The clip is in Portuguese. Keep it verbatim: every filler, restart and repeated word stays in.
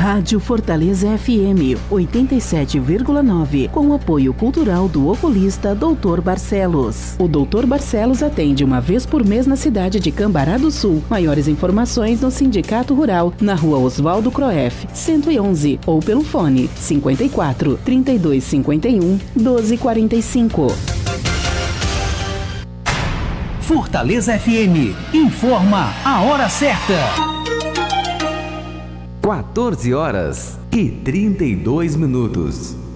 Rádio Fortaleza F M oitenta e sete vírgula nove, com o apoio cultural do oculista doutor Barcelos. O doutor Barcelos atende uma vez por mês na cidade de Cambará do Sul. Maiores informações no Sindicato Rural, na rua Oswaldo Croef, cento e onze, ou pelo fone cinquenta e quatro, trinta e dois cinquenta e um, doze quarenta e cinco. Fortaleza F M informa a hora certa. quatorze horas e trinta e dois minutos.